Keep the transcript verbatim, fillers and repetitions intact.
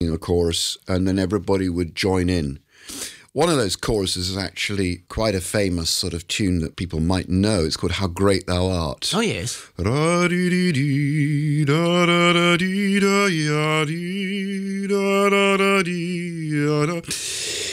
sing a chorus, and then everybody would join in. One of those choruses is actually quite a famous sort of tune that people might know. It's called How Great Thou Art. Oh, yes.